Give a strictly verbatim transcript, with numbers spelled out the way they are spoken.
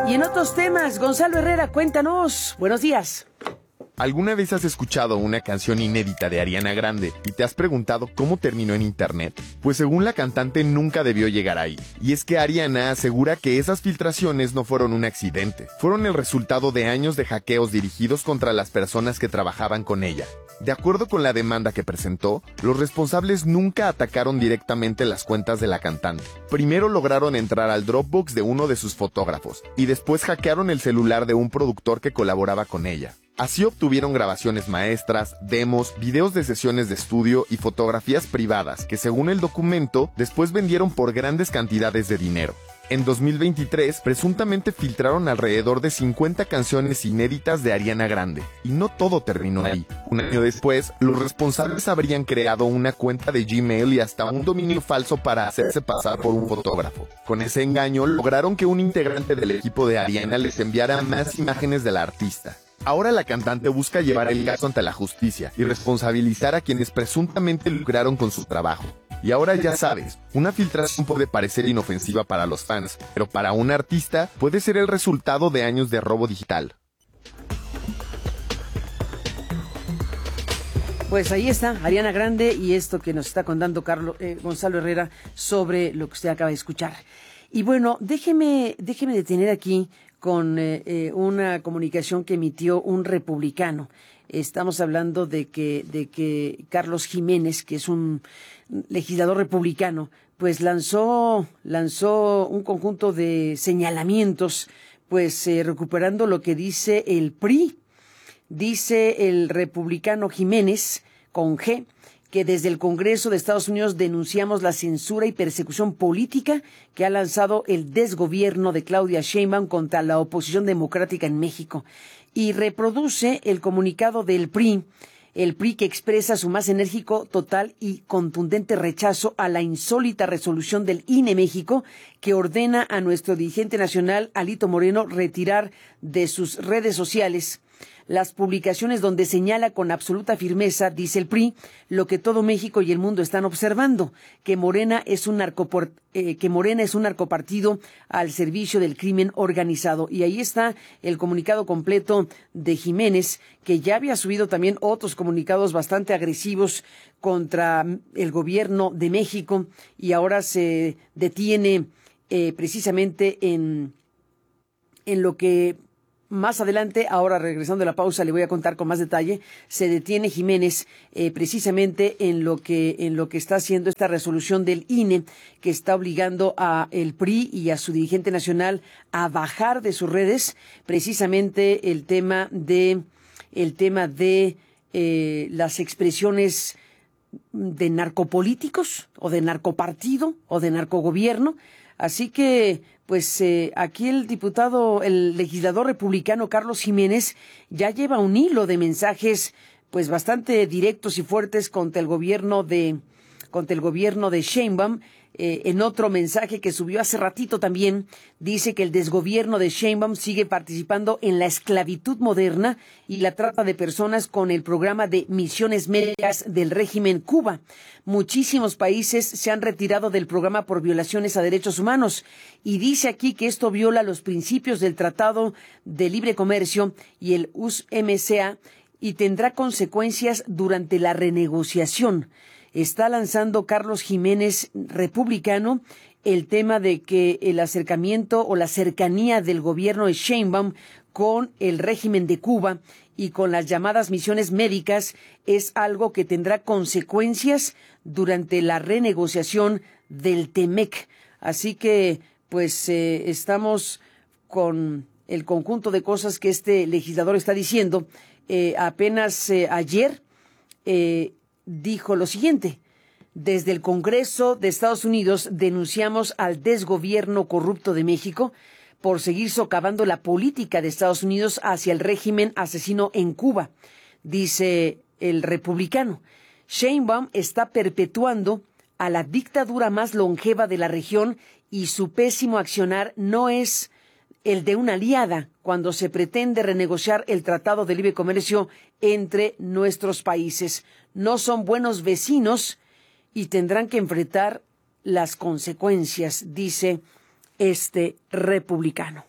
Y en otros temas, Gonzalo Herrera, cuéntanos. Buenos días. ¿Alguna vez has escuchado una canción inédita de Ariana Grande y te has preguntado cómo terminó en internet? Pues según la cantante nunca debió llegar ahí. Y es que Ariana asegura que esas filtraciones no fueron un accidente, fueron el resultado de años de hackeos dirigidos contra las personas que trabajaban con ella. De acuerdo con la demanda que presentó, los responsables nunca atacaron directamente las cuentas de la cantante. Primero lograron entrar al Dropbox de uno de sus fotógrafos y después hackearon el celular de un productor que colaboraba con ella. Así obtuvieron grabaciones maestras, demos, videos de sesiones de estudio y fotografías privadas que, según el documento, después vendieron por grandes cantidades de dinero. En dos mil veintitrés, presuntamente filtraron alrededor de cincuenta canciones inéditas de Ariana Grande. Y no todo terminó ahí. Un año después, los responsables habrían creado una cuenta de Gmail y hasta un dominio falso para hacerse pasar por un fotógrafo. Con ese engaño, lograron que un integrante del equipo de Ariana les enviara más imágenes de la artista. Ahora la cantante busca llevar el caso ante la justicia y responsabilizar a quienes presuntamente lucraron con su trabajo. Y ahora ya sabes, una filtración puede parecer inofensiva para los fans, pero para un artista puede ser el resultado de años de robo digital. Pues ahí está, Ariana Grande y esto que nos está contando Carlos, eh, Gonzalo Herrera sobre lo que usted acaba de escuchar. Y bueno, déjeme, déjeme detener aquí con eh, eh, una comunicación que emitió un republicano. Estamos hablando de que, de que Carlos Jiménez, que es un legislador republicano, pues lanzó, lanzó un conjunto de señalamientos, pues eh, recuperando lo que dice el P R I. Dice el republicano Jiménez, con G, que desde el Congreso de Estados Unidos denunciamos la censura y persecución política que ha lanzado el desgobierno de Claudia Sheinbaum contra la oposición democrática en México. Y reproduce el comunicado del P R I, el P R I que expresa su más enérgico, total y contundente rechazo a la insólita resolución del I N E México que ordena a nuestro dirigente nacional, Alito Moreno, retirar de sus redes sociales las publicaciones donde señala con absoluta firmeza, dice el P R I, lo que todo México y el mundo están observando, que Morena es un narcopor, eh, que Morena es un narcopartido al servicio del crimen organizado. Y ahí está el comunicado completo de Jiménez, que ya había subido también otros comunicados bastante agresivos contra el gobierno de México y ahora se detiene eh, precisamente en, en lo que más adelante, ahora regresando a la pausa, le voy a contar con más detalle. Se detiene Jiménez eh, precisamente en lo que en lo que está haciendo esta resolución del I N E que está obligando a el P R I y a su dirigente nacional a bajar de sus redes precisamente el tema de el tema de eh, las expresiones de narcopolíticos o de narcopartido o de narcogobierno. Así que, pues eh, aquí el diputado, el legislador republicano Carlos Jiménez ya lleva un hilo de mensajes, pues bastante directos y fuertes contra el gobierno de, contra el gobierno de Sheinbaum. Eh, en otro mensaje que subió hace ratito también, dice que el desgobierno de Sheinbaum sigue participando en la esclavitud moderna y la trata de personas con el programa de misiones médicas del régimen Cuba. Muchísimos países se han retirado del programa por violaciones a derechos humanos y dice aquí que esto viola los principios del Tratado de Libre Comercio y el U S M C A y tendrá consecuencias durante la renegociación. Está lanzando Carlos Jiménez, republicano, el tema de que el acercamiento o la cercanía del gobierno de Sheinbaum con el régimen de Cuba y con las llamadas misiones médicas es algo que tendrá consecuencias durante la renegociación del T-M E C. Así que, pues, eh, estamos con el conjunto de cosas que este legislador está diciendo. Eh, apenas eh, ayer eh, dijo lo siguiente: desde el Congreso de Estados Unidos denunciamos al desgobierno corrupto de México por seguir socavando la política de Estados Unidos hacia el régimen asesino en Cuba. Dice el republicano, Sheinbaum está perpetuando a la dictadura más longeva de la región y su pésimo accionar no es el de una aliada cuando se pretende renegociar el Tratado de Libre Comercio entre nuestros países. No son buenos vecinos y tendrán que enfrentar las consecuencias, dice este republicano.